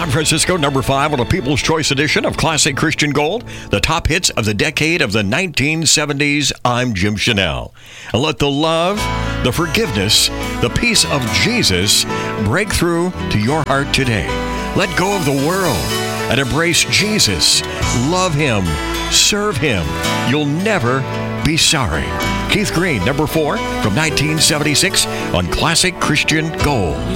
Don Francisco, number 5 on a People's Choice edition of Classic Christian Gold, the top hits of the decade of the 1970s. I'm Jim Chanel. And let the love, the forgiveness, the peace of Jesus break through to your heart today. Let go of the world and embrace Jesus. Love Him. Serve Him. You'll never be sorry. Keith Green, number 4 from 1976 on Classic Christian Gold.